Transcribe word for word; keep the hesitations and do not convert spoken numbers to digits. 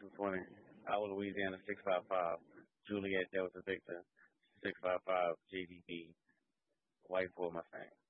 two twenty. Iowa, Louisiana, six five five. Juliet, Delta Victor, six five five. J D B, White Bull Mustang.